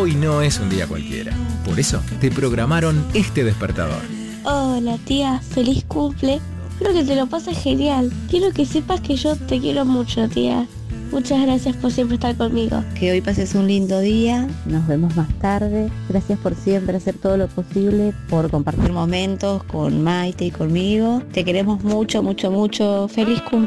Hoy no es un día cualquiera. Por eso te programaron este despertador. Hola tía, feliz cumple. Espero que te lo pases genial. Quiero que sepas que yo te quiero mucho, tía. Muchas gracias por siempre estar conmigo. Que hoy pases un lindo día, nos vemos más tarde. Gracias por siempre hacer todo lo posible, por compartir momentos con Maite y conmigo. Te queremos mucho, mucho, mucho. Feliz cumple.